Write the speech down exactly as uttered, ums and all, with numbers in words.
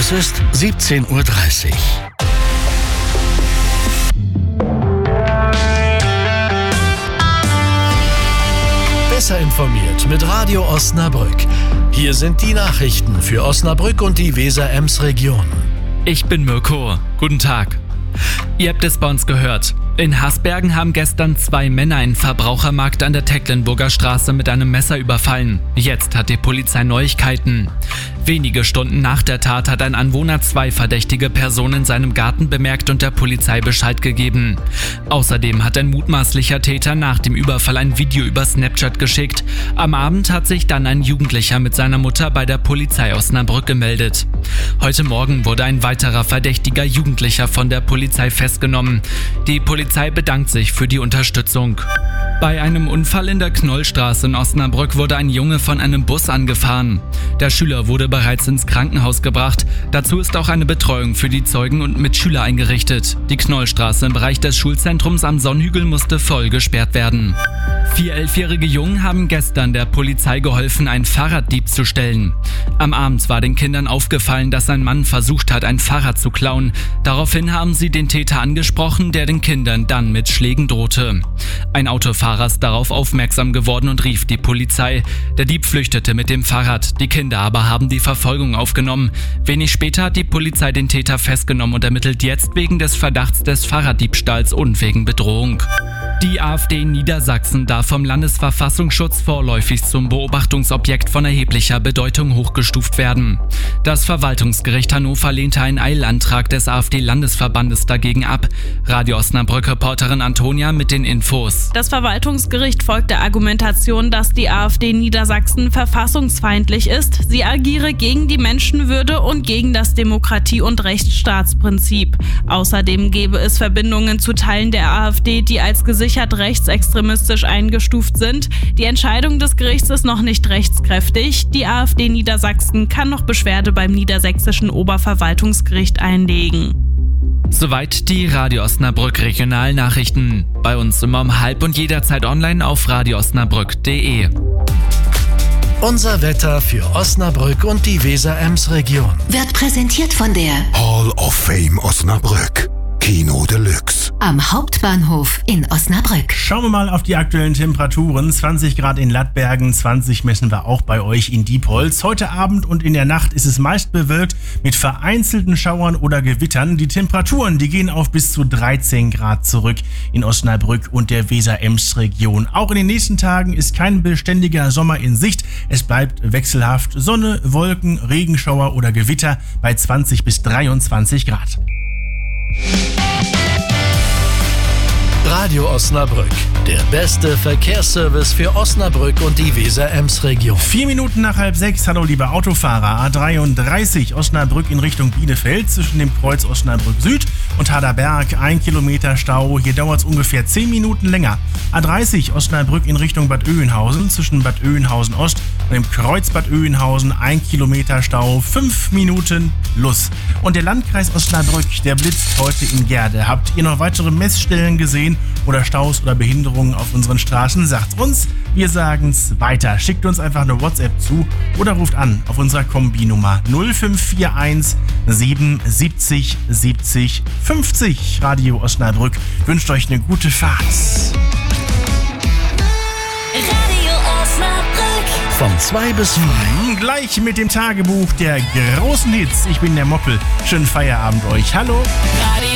Es ist siebzehn Uhr dreißig. Besser informiert mit Radio Osnabrück. Hier sind die Nachrichten für Osnabrück und die Weser-Ems-Region. Ich bin Mirko. Guten Tag. Ihr habt es bei uns gehört. In Hasbergen haben gestern zwei Männer einen Verbrauchermarkt an der Tecklenburger Straße mit einem Messer überfallen. Jetzt hat die Polizei Neuigkeiten. Wenige Stunden nach der Tat hat ein Anwohner zwei verdächtige Personen in seinem Garten bemerkt und der Polizei Bescheid gegeben. Außerdem hat ein mutmaßlicher Täter nach dem Überfall ein Video über Snapchat geschickt. Am Abend hat sich dann ein Jugendlicher mit seiner Mutter bei der Polizei Osnabrück gemeldet. Heute Morgen wurde ein weiterer verdächtiger Jugendlicher von der Polizei festgenommen. Die Polizei bedankt sich für die Unterstützung. Bei einem Unfall in der Knollstraße in Osnabrück wurde ein Junge von einem Bus angefahren. Der Schüler wurde bereits ins Krankenhaus gebracht. Dazu ist auch eine Betreuung für die Zeugen und Mitschüler eingerichtet. Die Knollstraße im Bereich des Schulzentrums am Sonnhügel musste voll gesperrt werden. Vier elfjährige Jungen haben gestern der Polizei geholfen, einen Fahrraddieb zu stellen. Am Abend war den Kindern aufgefallen, dass ein Mann versucht hat, ein Fahrrad zu klauen. Daraufhin haben sie den Täter angesprochen, der den Kindern dann mit Schlägen drohte. Ein Autofahrer ist darauf aufmerksam geworden und rief die Polizei. Der Dieb flüchtete mit dem Fahrrad, die Kinder aber haben die Verfolgung aufgenommen. Wenig später hat die Polizei den Täter festgenommen und ermittelt jetzt wegen des Verdachts des Fahrraddiebstahls und wegen Bedrohung. Die AfD in Niedersachsen darf vom Landesverfassungsschutz vorläufig zum Beobachtungsobjekt von erheblicher Bedeutung hochgestuft werden. Das Verwaltungsgericht Hannover lehnte einen Eilantrag des AfD-Landesverbandes dagegen ab. Radio Osnabrück-Reporterin Antonia mit den Infos. Das Verwaltungsgericht folgt der Argumentation, dass die AfD in Niedersachsen verfassungsfeindlich ist. Sie agiere gegen die Menschenwürde und gegen das Demokratie- und Rechtsstaatsprinzip. Außerdem gebe es Verbindungen zu Teilen der AfD, die als gesichert rechtsextremistisch eingestuft sind. Die Entscheidung des Gerichts ist noch nicht rechtskräftig. Die AfD Niedersachsen kann noch Beschwerde beim niedersächsischen Oberverwaltungsgericht einlegen. Soweit die Radio Osnabrück Regionalnachrichten. Bei uns immer um halb und jederzeit online auf radio osnabrück punkt de. Unser Wetter für Osnabrück und die Weser-Ems-Region Wird präsentiert von der Hall of Fame Osnabrück. Kino Deluxe. am Hauptbahnhof in Osnabrück. Schauen wir mal auf die aktuellen Temperaturen. zwanzig Grad in Lattbergen, zwanzig messen wir auch bei euch in Diepholz. Heute Abend und in der Nacht ist es meist bewölkt mit vereinzelten Schauern oder Gewittern. Die Temperaturen, die gehen auf bis zu dreizehn Grad zurück in Osnabrück und der Weser-Ems-Region. Auch in den nächsten Tagen ist kein beständiger Sommer in Sicht. Es bleibt wechselhaft Sonne, Wolken, Regenschauer oder Gewitter bei zwanzig bis dreiundzwanzig Grad. Radio Osnabrück, der beste Verkehrsservice für Osnabrück und die Weser-Ems-Region. Vier Minuten nach halb sechs, hallo liebe Autofahrer. A dreiunddreißig Osnabrück in Richtung Bielefeld zwischen dem Kreuz Osnabrück Süd und Haderberg, ein Kilometer Stau. Hier dauert es ungefähr zehn Minuten länger. A dreißig Osnabrück in Richtung Bad Oeynhausen zwischen Bad Oeynhausen Ost und dem Kreuz Bad Oeynhausen, ein Kilometer Stau, fünf Minuten plus. Und der Landkreis Osnabrück, der blitzt heute in Gerde. Habt ihr noch weitere Messstellen gesehen oder Staus oder Behinderungen auf unseren Straßen? Sagt's uns, wir sagen's weiter. Schickt uns einfach eine WhatsApp zu oder ruft an auf unserer Kombi-Nummer null fünf vier eins sieben siebzig siebzig fünfzig. Radio Osnabrück wünscht euch eine gute Fahrt. Radio Osnabrück. Von zwei bis vier. Gleich mit dem Tagebuch der großen Hits. Ich bin der Moppel. Schönen Feierabend euch. Hallo. Radio